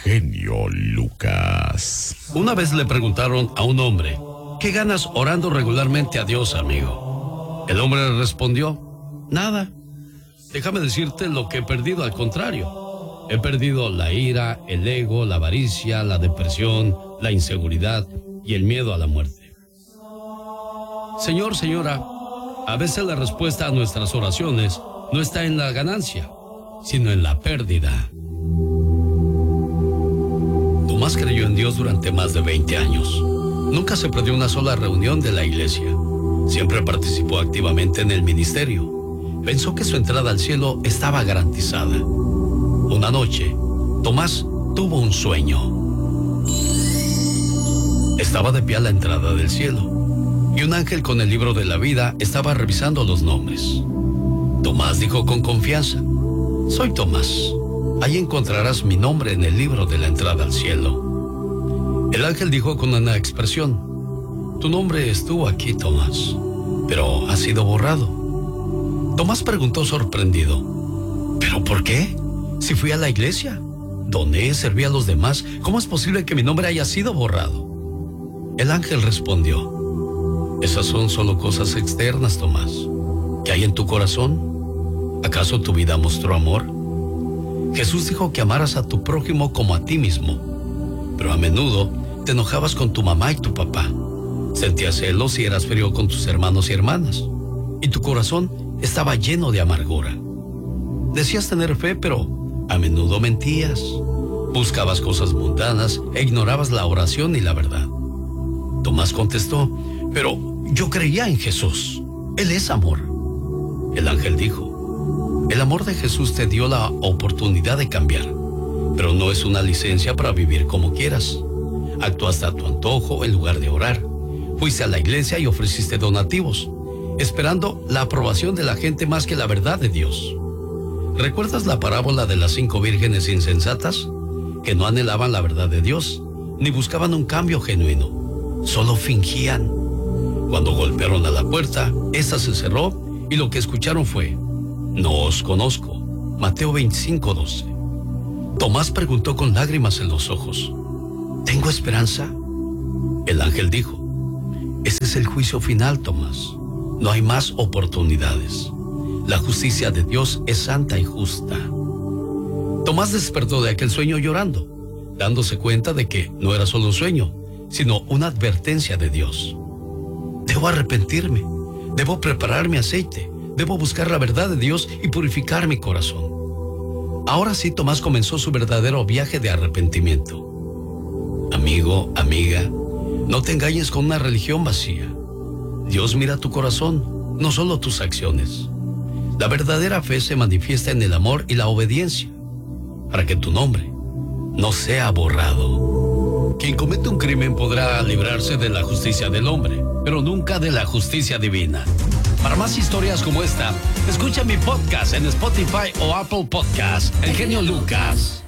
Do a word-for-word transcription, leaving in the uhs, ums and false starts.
genio Lucas. Una vez le preguntaron a un hombre, ¿qué ganas orando regularmente a Dios, amigo? El hombre respondió, nada. Déjame decirte lo que he perdido, al contrario. He perdido la ira, el ego, la avaricia, la depresión, la inseguridad y el miedo a la muerte. Señor, señora, a veces la respuesta a nuestras oraciones no está en la ganancia, sino en la pérdida. Tomás creyó en Dios durante más de veinte años. Nunca se perdió una sola reunión de la iglesia. Siempre participó activamente en el ministerio. Pensó que su entrada al cielo estaba garantizada. Una noche, Tomás tuvo un sueño. Estaba de pie a la entrada del cielo, y un ángel con el libro de la vida estaba revisando los nombres. Tomás dijo con confianza, soy Tomás. Ahí encontrarás mi nombre en el libro de la entrada al cielo. El ángel dijo con una expresión, tu nombre estuvo aquí, Tomás, pero ha sido borrado. Tomás preguntó sorprendido, ¿pero por qué? Si fui a la iglesia, doné, serví a los demás, ¿cómo es posible que mi nombre haya sido borrado? El ángel respondió, esas son solo cosas externas, Tomás. ¿Qué hay en tu corazón? ¿Acaso tu vida mostró amor? Jesús dijo que amaras a tu prójimo como a ti mismo, pero a menudo te enojabas con tu mamá y tu papá. Sentías celos y eras frío con tus hermanos y hermanas, y tu corazón estaba lleno de amargura. Decías tener fe, pero a menudo mentías. Buscabas cosas mundanas e ignorabas la oración y la verdad. Tomás contestó, pero yo creía en Jesús. Él es amor. El ángel dijo, el amor de Jesús te dio la oportunidad de cambiar, pero no es una licencia para vivir como quieras. Actuaste a tu antojo en lugar de orar. Fuiste a la iglesia y ofreciste donativos, esperando la aprobación de la gente más que la verdad de Dios. ¿Recuerdas la parábola de las cinco vírgenes insensatas? Que no anhelaban la verdad de Dios, ni buscaban un cambio genuino, solo fingían. Cuando golpearon a la puerta, esta se cerró y lo que escucharon fue, no os conozco. Mateo veinticinco, doce. Tomás preguntó con lágrimas en los ojos, ¿tengo esperanza? El ángel dijo, ese es el juicio final, Tomás. No hay más oportunidades. La justicia de Dios es santa y justa. Tomás despertó de aquel sueño llorando, dándose cuenta de que no era solo un sueño, sino una advertencia de Dios. Debo arrepentirme, debo preparar mi aceite, debo buscar la verdad de Dios y purificar mi corazón. Ahora sí, Tomás comenzó su verdadero viaje de arrepentimiento. Amigo, amiga, no te engañes con una religión vacía. Dios mira tu corazón, no solo tus acciones. La verdadera fe se manifiesta en el amor y la obediencia, para que tu nombre no sea borrado. Quien comete un crimen podrá librarse de la justicia del hombre, pero nunca de la justicia divina. Para más historias como esta, escucha mi podcast en Spotify o Apple Podcast, El Genio Lucas.